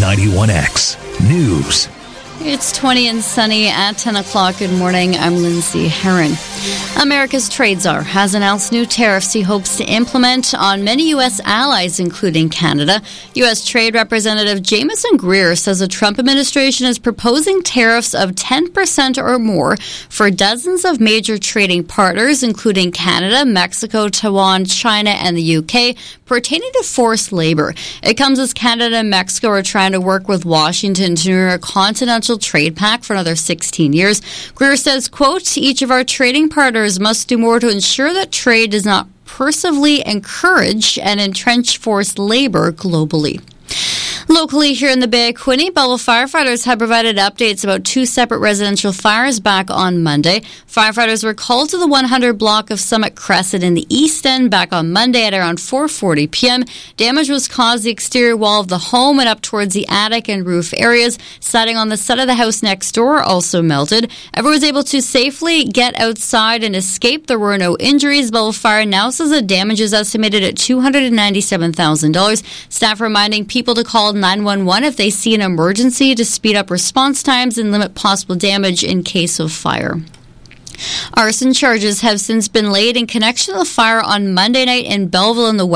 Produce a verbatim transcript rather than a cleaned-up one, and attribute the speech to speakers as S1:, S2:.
S1: ninety-one X News.
S2: It's twenty and sunny at ten o'clock. Good morning. I'm Lindsay Herron. America's trade czar has announced new tariffs he hopes to implement on many U S allies, including Canada. U S Trade Representative Jamieson Greer says the Trump administration is proposing tariffs of ten percent or more for dozens of major trading partners, including Canada, Mexico, Taiwan, China, and the U K, pertaining to forced labor. It comes as Canada and Mexico are trying to work with Washington to ensure a continental trade pact for another sixteen years. Greer says, quote, each of our trading partners must do more to ensure that trade does not purposely encourage and entrench forced labor globally. Locally here in the Bay of Quinte, Belleville firefighters have provided updates about two separate residential fires back on Monday. Firefighters were called to the one hundred block of Summit Crescent in the East End back on Monday at around four forty p.m. Damage was caused the exterior wall of the home and up towards the attic and roof areas. Siding on the side of the house next door also melted. Everyone was able to safely get outside and escape. There were no injuries. Belleville Fire now says the damage is estimated at two hundred ninety-seven thousand dollars. Staff reminding people to call nine one one if they see an emergency to speed up response times and limit possible damage in case of fire. Arson charges have since been laid in connection to the fire on Monday night in Belleville in the West.